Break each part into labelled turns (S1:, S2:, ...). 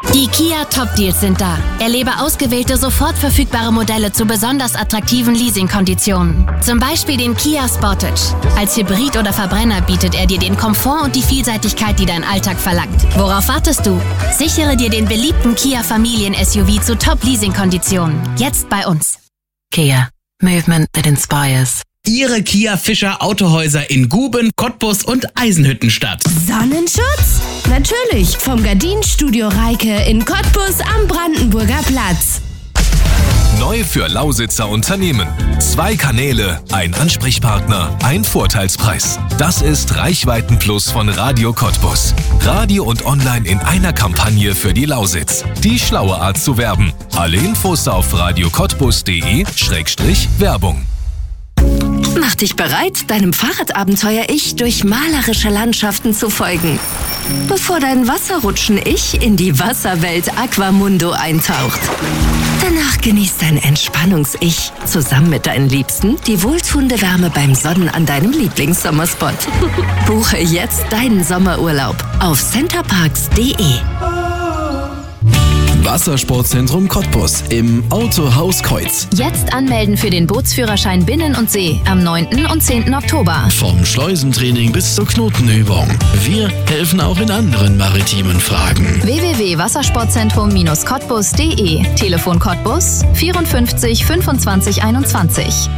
S1: Die Kia Top Deals sind da. Erlebe ausgewählte, sofort verfügbare Modelle zu besonders attraktiven Leasingkonditionen. Zum Beispiel den Kia Sportage. Als Hybrid oder Verbrenner bietet er dir den Komfort und die Vielseitigkeit, die dein Alltag verlangt. Worauf wartest du? Sichere dir den beliebten Kia Familien-SUV zu Top-Leasing-Konditionen. Jetzt bei uns.
S2: Kia. Movement that inspires.
S3: Ihre Kia Fischer Autohäuser in Guben, Cottbus und Eisenhüttenstadt.
S4: Sonnenschutz? Natürlich, vom Gardinenstudio Reike in Cottbus am Brandenburger Platz.
S5: Neu für Lausitzer Unternehmen. 2 Kanäle, ein Ansprechpartner, ein Vorteilspreis. Das ist Reichweitenplus von Radio Cottbus. Radio und Online in einer Kampagne für die Lausitz. Die schlaue Art zu werben. Alle Infos auf radiocottbus.de/Werbung.
S4: Mach dich bereit, deinem Fahrradabenteuer-Ich durch malerische Landschaften zu folgen. Bevor dein Wasserrutschen-Ich in die Wasserwelt Aquamundo eintaucht. Danach genießt dein Entspannungs-Ich zusammen mit deinen Liebsten die wohltuende Wärme beim Sonnen an deinem Lieblingssommerspot. Buche jetzt deinen Sommerurlaub auf centerparks.de.
S6: Wassersportzentrum Cottbus im Autohaus Kreuz.
S7: Jetzt anmelden für den Bootsführerschein Binnen und See am 9. und 10. Oktober.
S6: Vom Schleusentraining bis zur Knotenübung. Wir helfen auch in anderen maritimen Fragen.
S7: www.wassersportzentrum-cottbus.de. Telefon Cottbus 54 25 21.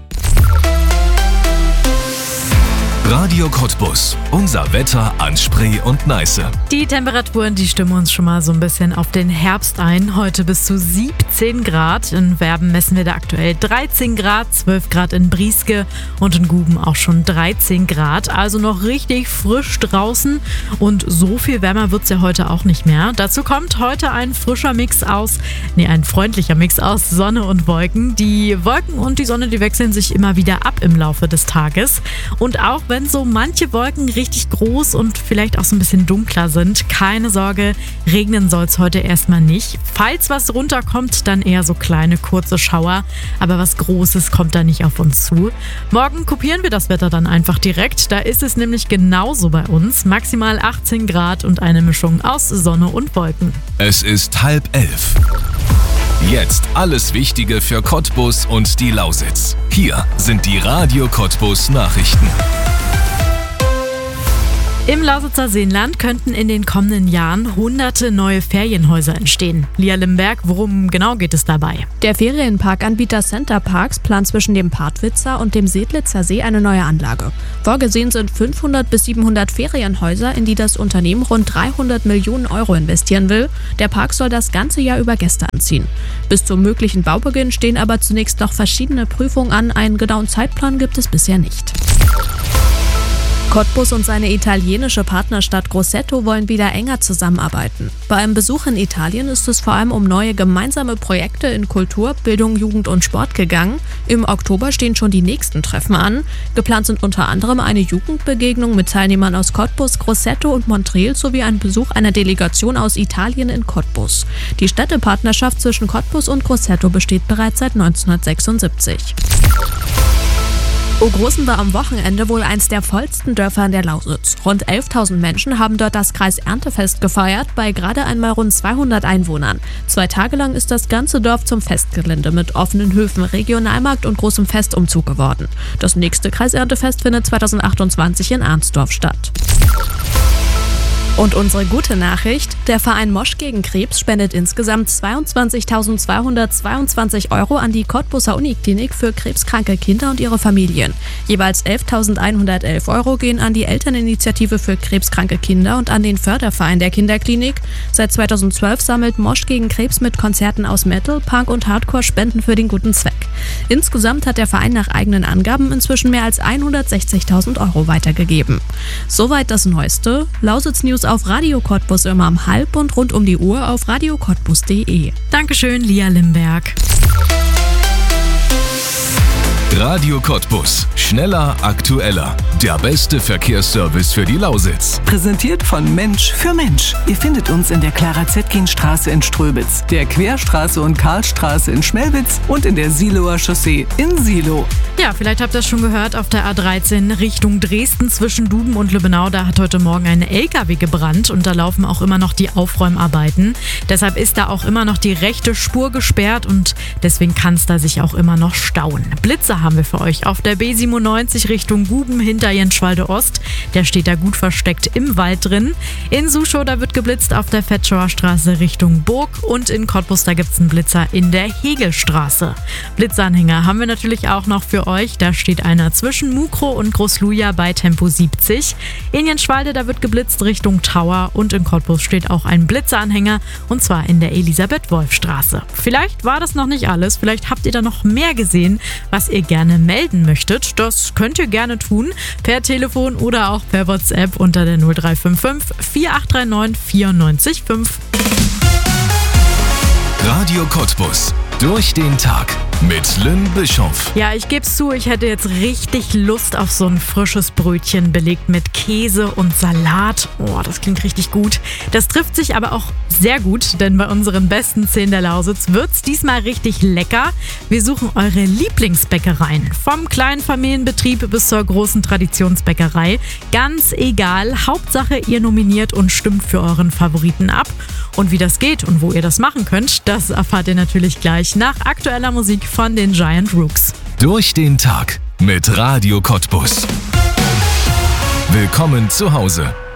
S5: Radio Cottbus. Unser Wetter an Spree und Neiße.
S8: Die Temperaturen, die stimmen uns schon mal so ein bisschen auf den Herbst ein. Heute bis zu 17 Grad. In Werben messen wir da aktuell 13 Grad, 12 Grad in Brieske und in Guben auch schon 13 Grad. Also noch richtig frisch draußen und so viel wärmer wird es ja heute auch nicht mehr. Dazu kommt heute ein freundlicher Mix aus Sonne und Wolken. Die Wolken und die Sonne, die wechseln sich immer wieder ab im Laufe des Tages. Und auch wenn so manche Wolken richtig groß und vielleicht auch so ein bisschen dunkler sind, keine Sorge, regnen soll es heute erstmal nicht. Falls was runterkommt, dann eher so kleine, kurze Schauer, aber was Großes kommt da nicht auf uns zu. Morgen kopieren wir das Wetter dann einfach direkt, da ist es nämlich genauso bei uns, maximal 18 Grad und eine Mischung aus Sonne und Wolken.
S5: Es ist 10:30. Jetzt alles Wichtige für Cottbus und die Lausitz. Hier sind die Radio Cottbus Nachrichten.
S8: Im Lausitzer Seenland könnten in den kommenden Jahren hunderte neue Ferienhäuser entstehen. Lia Limberg, worum genau geht es dabei?
S9: Der Ferienparkanbieter Centerparks plant zwischen dem Partwitzer und dem Sedlitzer See eine neue Anlage. Vorgesehen sind 500 bis 700 Ferienhäuser, in die das Unternehmen rund 300 Millionen Euro investieren will. Der Park soll das ganze Jahr über Gäste anziehen. Bis zum möglichen Baubeginn stehen aber zunächst noch verschiedene Prüfungen an. Einen genauen Zeitplan gibt es bisher nicht. Cottbus und seine italienische Partnerstadt Grosseto wollen wieder enger zusammenarbeiten. Bei einem Besuch in Italien ist es vor allem um neue gemeinsame Projekte in Kultur, Bildung, Jugend und Sport gegangen. Im Oktober stehen schon die nächsten Treffen an. Geplant sind unter anderem eine Jugendbegegnung mit Teilnehmern aus Cottbus, Grosseto und Montreal sowie ein Besuch einer Delegation aus Italien in Cottbus. Die Städtepartnerschaft zwischen Cottbus und Grosseto besteht bereits seit 1976. Ogroßen war am Wochenende wohl eins der vollsten Dörfer in der Lausitz. Rund 11.000 Menschen haben dort das Kreiserntefest gefeiert, bei gerade einmal rund 200 Einwohnern. 2 Tage lang ist das ganze Dorf zum Festgelände mit offenen Höfen, Regionalmarkt und großem Festumzug geworden. Das nächste Kreiserntefest findet 2028 in Arnsdorf statt. Und unsere gute Nachricht, der Verein Mosch gegen Krebs spendet insgesamt 22.222 Euro an die Cottbuser Uniklinik für krebskranke Kinder und ihre Familien. Jeweils 11.111 Euro gehen an die Elterninitiative für krebskranke Kinder und an den Förderverein der Kinderklinik. Seit 2012 sammelt Mosch gegen Krebs mit Konzerten aus Metal, Punk und Hardcore Spenden für den guten Zweck. Insgesamt hat der Verein nach eigenen Angaben inzwischen mehr als 160.000 Euro weitergegeben. Soweit das Neueste. Lausitz News auf Radio Cottbus immer um 12:30 und rund um die Uhr auf radiocottbus.de.
S8: Dankeschön, Lia Limberg.
S5: Radio Cottbus. Schneller, aktueller. Der beste Verkehrsservice für die Lausitz.
S10: Präsentiert von Mensch für Mensch. Ihr findet uns in der Clara-Zetkin-Straße in Ströbitz, der Querstraße und Karlstraße in Schmelwitz und in der Siloer Chaussee in Silo.
S8: Ja, vielleicht habt ihr es schon gehört, auf der A13 Richtung Dresden zwischen Duben und Lübbenau, da hat heute Morgen ein LKW gebrannt und da laufen auch immer noch die Aufräumarbeiten. Deshalb ist da auch immer noch die rechte Spur gesperrt und deswegen kann es da sich auch immer noch stauen. Blitzer haben wir für euch auf der B97 Richtung Guben hinter Jenschwalde Ost. Der steht da gut versteckt im Wald drin. In Suschow, da wird geblitzt auf der Fetschauer Straße Richtung Burg und in Cottbus, da gibt es einen Blitzer in der Hegelstraße. Blitzanhänger haben wir natürlich auch noch für euch. Da steht einer zwischen Mukro und Großluja bei Tempo 70. In Jenschwalde, da wird geblitzt Richtung Tower und in Cottbus steht auch ein Blitzeranhänger und zwar in der Elisabeth-Wolf-Straße. Vielleicht war das noch nicht alles, vielleicht habt ihr da noch mehr gesehen, was ihr gerne melden möchtet. Das könnt ihr gerne tun, per Telefon oder auch per WhatsApp unter der 0355 4839 94 5.
S5: Radio Cottbus. Durch den Tag mit Lynn Bischoff.
S8: Ja, ich geb's zu, ich hätte jetzt richtig Lust auf so ein frisches Brötchen belegt mit Käse und Salat. Oh, das klingt richtig gut. Das trifft sich aber auch sehr gut, denn bei unseren besten 10 der Lausitz wird's diesmal richtig lecker. Wir suchen eure Lieblingsbäckereien. Vom kleinen Familienbetrieb bis zur großen Traditionsbäckerei. Ganz egal, Hauptsache ihr nominiert und stimmt für euren Favoriten ab. Und wie das geht und wo ihr das machen könnt, das erfahrt ihr natürlich gleich nach aktueller Musik von den Giant Rooks.
S5: Durch den Tag mit Radio Cottbus. Willkommen zu Hause.